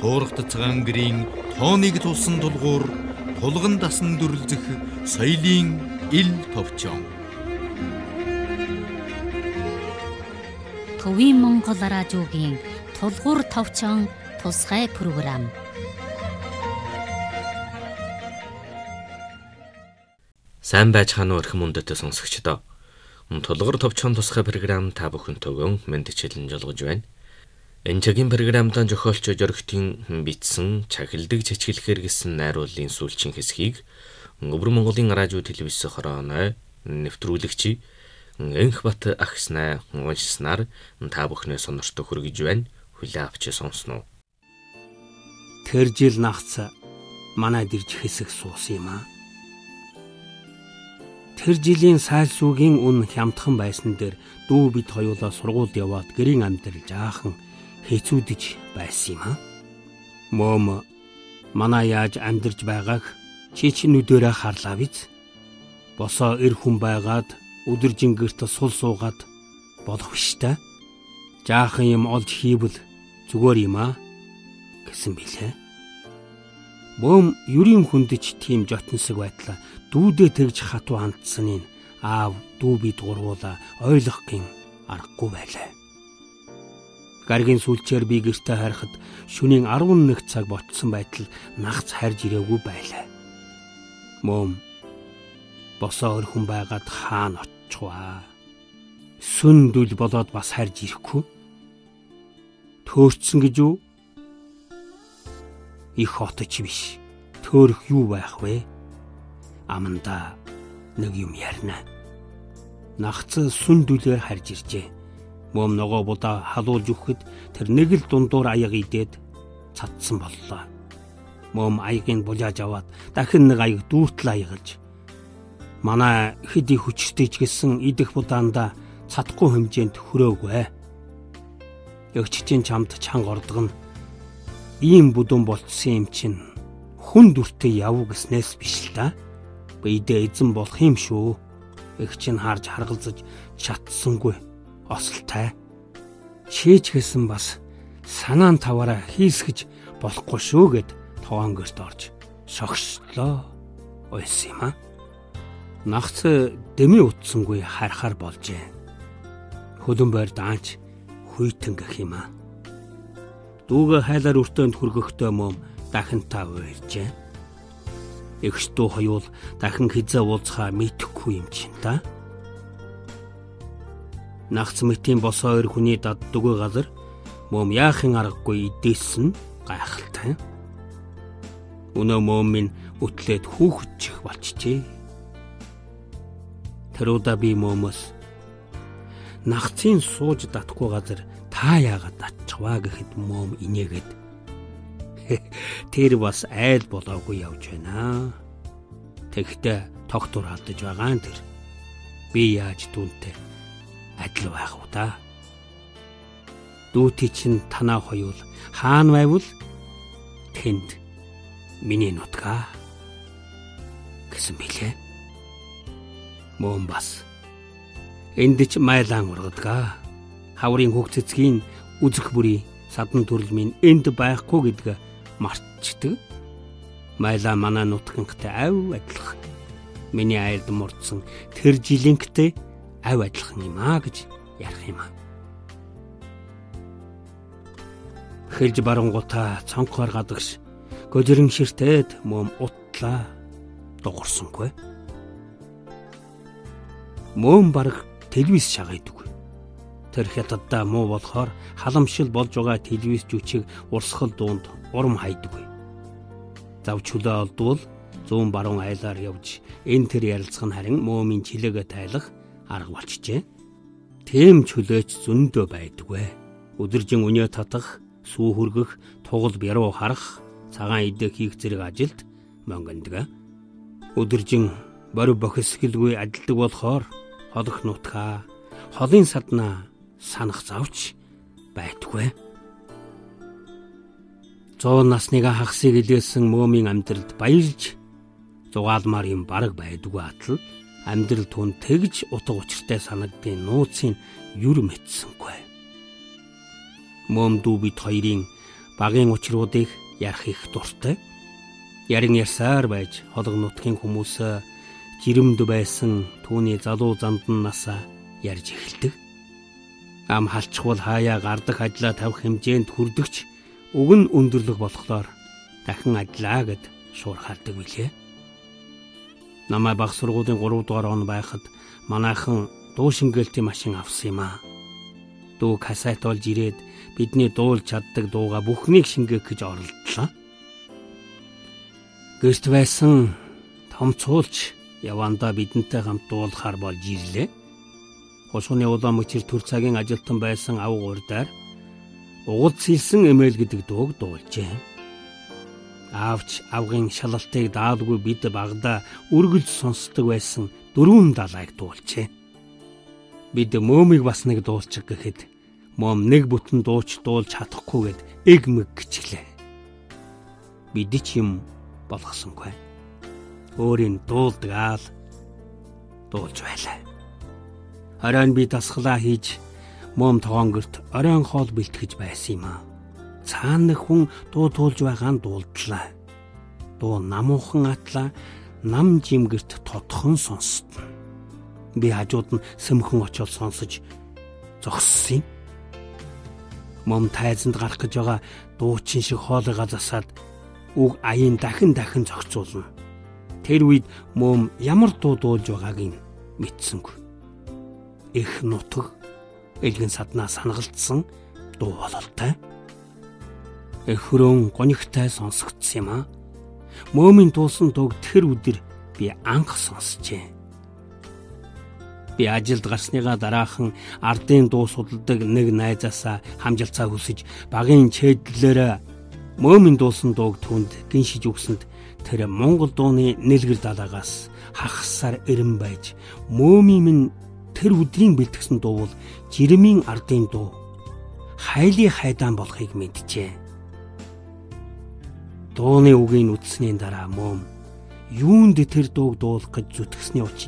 туурах цагаан гэрийн тооныг тулсан тулгуур, тулган дасан дүрлзэх соёлын ил товчон. Төвийн Монгол радиогийн тулгуур товчон тусгай програм. Сайн байцгаана уу эрхэм үндэтэй сонсогчдоо. Тулгуур товчон тусгай програм та бүхэнтэйгөө мэдчилэн жолгож байна. Энэ цагийн програмд зохиолч Жоргтын бичсэн чахилдаг чичгэлэхэр гэсэн найрууллын сүүлчийн хэсгийг Өвөр Монголын радио телевиз хорооны нэвтрүүлэгчи Энхбат Ахснаа уншснаар та бүхнээ сонортой хүргэж байна. Хүлээ авч сонсноо. Тэр жил нагц манайд ирж хэсэг суусан юм аа. Тэр жилийн сайлсуугийн үн хямдхан байсан дээр дүү бид хоёулаа сургуульд яваад гэрийн амьдрал жаахан хэцүүдэж байсан юм аа. Мом манай яаж амьдарч байгааг чи нүдэрэ харлаа биз? Босоо эр хүн байгаад өдөржин гэрт сул суугаад болох штэ. Жаахан юм олж хийвэл зүгээр юм аа гэсэн билээ. Мом юрийн хүндэж тийм жотносог байдлаа дүүдээ тэгж хатуу хандсаныг аав дүү бид гурвуулаа ойлгохын аргагүй байлаа. Гаргийн сүлчээр би гэртээ харахад шөнийн 11 цаг болцсон байтал нагц харж ирээгүй байлаа. Мом босоо өрхөн байгаад хаана очихваа? Сүндүл болоод бас харж ирэхгүй. Төөрцсөн гэж юу? Их хотч биш. Төөрөх юу байх вэ? Аманда нэг юм ярина. Нагц сүндүлээр харж иржээ. Мом ногоо будаа халуулж өгөхөд тэр нэг л дундуур аяг идээд цадсан боллоо. Мом аягийг булааж аваад дахин нэг аяг дүүртэл аягалж. Манай хэдий хүчтэй ч гэсэн идэх будаанда цадахгүй хэмжээнд хөрөөгүй. Өвччин чамд чанга ордгон ийм бүдүүн болцсон юм чин хүн дүртэй яв гэснээс биш л да. Бидээ эзэн болох юм шүү. Их чин харж харгалзаж чадсангүй. Осолтой. Чийч гэсэн бас санаан таваараа хийсгэж болохгүй шүү гэд тоон гэрт орж шогшлоо. Ойс юм аа. Нагц дэми утсангүй харахаар болжээ. Хөлөн байр даанч хүйтэн гэх юм аа. Дүүгээ хайлаар өртөөнд хүргэхдээ мом дахин та уйлжээ. Эгч дүү хоёул дахин хизээ уулзахаа мэдэхгүй юм чинь та. Нагц мэтийн босоо өр хүний даддгүй газар мом яахын аргагүй идээсэн гайхалтай. Өнөө мом минь өтлөөд хүүхэдчих болчихжээ. Тэр удаа би момос нагцын сууж датгүй газар та яагаад датчихваа гэхэд мом инээгээд тэр бас айл болоогүй явж байна. Тэгтээ тогтвор алдаж байгаа нь тэр. Би яаж дүүнтэй адил байх уу та? Дүүти чинь танаа хоёул хаана байвал тэнд миний нутгаа гэсэн билээ. Мөн бас энд ч майлаан ургадаг. Хаврын хүүг цэцгийн үзэх бүрий садан төрөл минь энд байхгүй гэдгээ мартчихдаг. Майлаа манай нутгийнхтэй ав адилхан. Миний айлд мурдсан тэр жилинхтэй ав адилхан юм аа гэж ярих юм аа. Хэлж барангуудаа цонхоор гадагш гожирэн ширтээд мом утлаа дуурсангүй. Мом барах телевиз шагайдаг. Тэр хятаддаа муу болохоор халамшил болж байгаа телевиз жүчиг урсгал дуунд урам хайдаг. Завчулаа олдвол зүүн баруун айлаар явж энэ тэр ярилцах нь харин мөмийн чилээгээ тайлах арга болчихжээ. Тэм чөлөөч зөндөө байдагвэ. Өдөржин өнөө татах, сүү хүргэх, тугал бяруу харах, цагаан идэх хийх зэрэг ажилд монгондаг. Өдөржин борив бохисгэлгүй ажилдаг болохоор холох нутгаа, холын саднаа санах завч байдагвэ. 100 насныг хагасыг илгээсэн мөмийн амьдралд баярлж зугаалмаар юм бараг байдгүй атал амьдрал түн тэгж утга учиртай санагдсан нууцын юр мэдсэнгүй. Мөм дүү бид хоёрын багийн учруудыг ярих их дуртай. Ярин ярьсаар байж холго нутгийн хүмүүс жирэмд байсан түүний залуу замднаас ярьж эхэлдэг. Ам халчхвал хаяа гардах ажлаа тавих хэмжээнд хүрдэгч уг нь өндөрлөг болохоор дахин ажиллаа гэд шуурхаардаг билээ. Намайг баг сургуулийн 3 дугаар он байхад манайхан дуу шингээлтийн машин авсан юм аа. Дуу касет олж ирээд бидний дуулж чаддаг дууга бүхнийг шингээх гэж оролдлоо. Гэрт байсан том цуулч явандаа бидэнтэй хамт дуулахаар болж ирлээ. Хошууны улаан мөчир төр цагийн ажилтан байсан ав гурдаар угад сэлсэн эмээл гэдэг дууг дуулжээ. Аавч авгын шалалтыг даалгүй бид багада үргэлж сонсдог байсан 4 далайг дуулжээ. Бид мөөмийг бас нэг дуулчих гэхэд мөөм нэг бүтэн дуулж чадахгүйгээд эг мэг гिचглээ. Бид ч юм болгосонгүй. Өөрийн дуулдаг дуулж байлаа. Оройн би дасгалаа хийж мөөм тогонгорт оройн хоол бэлтгэж байсан юм аа. Цаана хүн дуу туулж байгаа нь дуулдлаа. Дуу намуухан атлаа, нам жимгэрт тодхон сонсдно. Би хажууд нь сэмхэн очоод сонсож зогссон юм. Мом тайзанд гарах гэж байгаа дуучин шиг хоолойгоо засаад үг аян дахин зохицуулна. Тэр үед мом ямар дуу дуулж байгааг нь мэдсэнгүй. Их нутаг элгэн саднаа санагалтсан дуу бололтой. Эхрөн гонигтай сонсогдсон юм аа. Мөөмийн дуусан дууг тэр өдөр би анх сонсчээ. Би ажилд гарсныгаа дараахан ардын дуу судалдаг нэг найзаасаа хамжилцаа хүсэж багийн чэйдлэлээр мөөмийн дуусан дууг түнд гиншиж өгсөнд тэр Монгол дууны нэлгэр далаагаас хагасаар эрен байж мөөмийн минь тэр өдрийн бэлтгэсэн дуу бол жирэмийн ардын дуу хайлы хайдаан болохыг мэджээ. Дууны үгийг үтсний дараа мөөм юунд тэр дууг дуулах гэж зүтгэсний учир